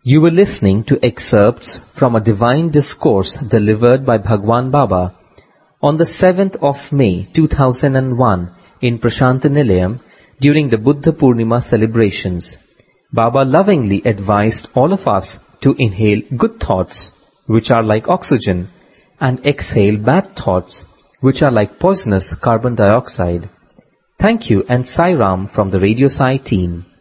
You were listening to excerpts from a divine discourse delivered by Bhagwan Baba on the 7th of May 2001 in Prashantinilayam during the Buddha Purnima celebrations. Baba lovingly advised all of us to inhale good thoughts, which are like oxygen, and exhale bad thoughts, which are like poisonous carbon dioxide. Thank you and Sai Ram from the Radio Sai team.